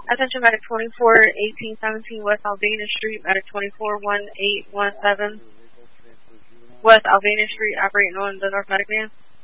Attention Medic 24-1817 West Albania Street, Medic 24-1817 West Albania Street, operating on the North Medic van.